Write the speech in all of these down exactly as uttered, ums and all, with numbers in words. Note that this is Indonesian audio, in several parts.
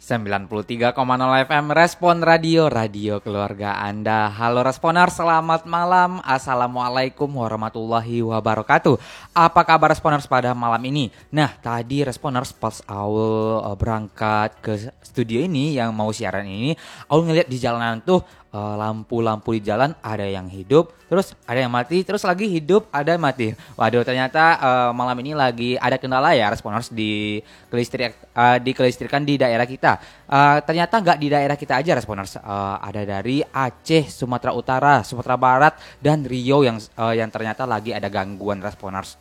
sembilan puluh tiga koma nol F M Respon Radio, radio keluarga Anda. Halo Responer, selamat malam. Assalamualaikum warahmatullahi wabarakatuh. Apa kabar Responers pada malam ini? Nah, tadi Responers pas Aul uh, berangkat ke studio ini yang mau siaran ini, Aul ngeliat di jalanan tuh uh, lampu-lampu di jalan ada yang hidup, terus ada yang mati, terus lagi hidup, ada yang mati. Waduh, ternyata uh, malam ini lagi ada kendala ya Responers di kelistrik uh, di kelistrikan di daerah kita. Uh, ternyata nggak di daerah kita aja Responers, uh, ada dari Aceh, Sumatera Utara, Sumatera Barat, dan Riau yang uh, yang ternyata lagi ada gangguan Responers.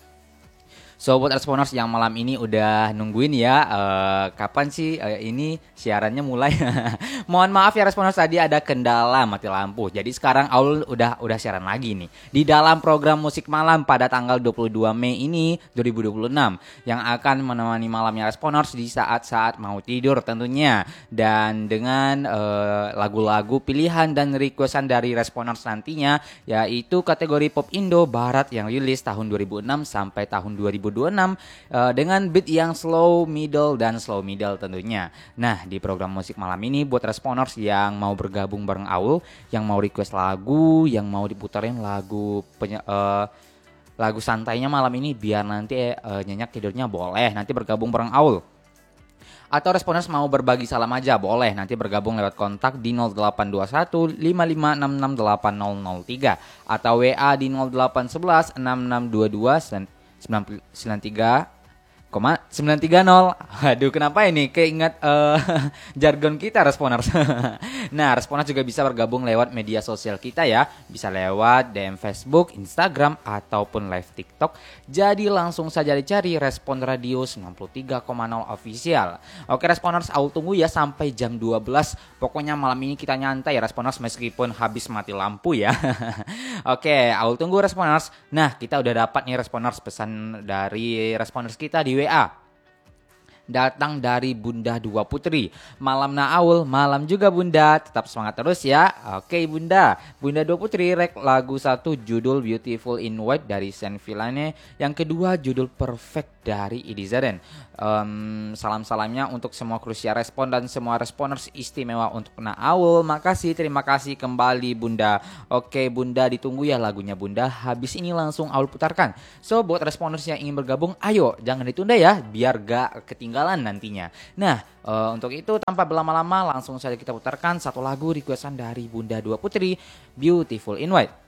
So buat Responers yang malam ini udah nungguin ya, uh, kapan sih uh, ini siarannya mulai? Mohon maaf ya Responers, tadi ada kendala mati lampu. Jadi sekarang Aul udah udah siaran lagi nih di dalam program Musik Malam pada tanggal dua puluh dua Mei ini dua ribu dua puluh enam yang akan menemani malamnya Responers di saat-saat mau tidur tentunya, dan dengan uh, lagu-lagu pilihan dan requestan dari Responers nantinya, yaitu kategori pop Indo Barat yang rilis tahun dua ribu enam sampai tahun dua ribu dua puluh enam uh, dengan beat yang slow, middle, dan slow middle tentunya. Nah, di program Musik Malam ini buat Responers yang mau bergabung bareng Aul, yang mau request lagu, yang mau diputerin lagu penye- uh, lagu santainya malam ini biar nanti uh, nyenyak tidurnya, boleh nanti bergabung bareng Aul. Atau Responers mau berbagi salam aja, boleh nanti bergabung lewat kontak di nol delapan dua satu lima lima enam enam delapan nol nol tiga atau W A di nol delapan satu satu enam enam dua dua sembilan tiga koma sembilan tiga nol. Aduh, kenapa ini keinget uh, jargon kita Responers. Nah, Responers juga bisa bergabung lewat media sosial kita ya. Bisa lewat D M Facebook, Instagram, ataupun live TikTok. Jadi langsung saja dicari Respon Radio sembilan puluh tiga koma nol Official. Oke Responers, Aul tunggu ya sampai jam dua belas. Pokoknya malam ini kita nyantai ya Responers, meskipun habis mati lampu ya. Oke, Aul tunggu Responers. Nah, kita udah dapat nih Responers pesan dari Responers kita di W A. Datang dari Bunda Dua Putri. Malam na Aul, malam juga Bunda. Tetap semangat terus ya. Oke Bunda. Bunda Dua Putri rek lagu satu judul Beautiful in White dari Saint Villaine. Yang kedua judul Perfect dari Eddie Zaren. Um, salam-salamnya untuk semua krusia Respon dan semua Responers istimewa untuk na Aul. Makasih, terima kasih kembali Bunda. Oke Bunda, ditunggu ya lagunya Bunda. Habis ini langsung Aul putarkan. So buat Responers yang ingin bergabung, ayo jangan ditunda ya, biar gak ketinggalan nantinya. Nah, uh, untuk itu tanpa berlama-lama langsung saja kita putarkan satu lagu requestan dari Bunda Dua Putri, Beautiful in White.